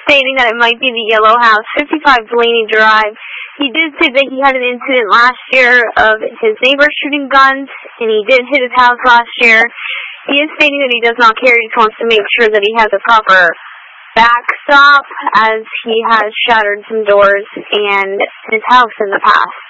stating that it might be the Yellow House, 55 Delaney Drive. He did say that he had an incident last year of his neighbor shooting guns, and he did hit his house last year. He is stating that he does not care. He just wants to make sure that he has a proper backstop, as he has shattered some doors and his house in the past.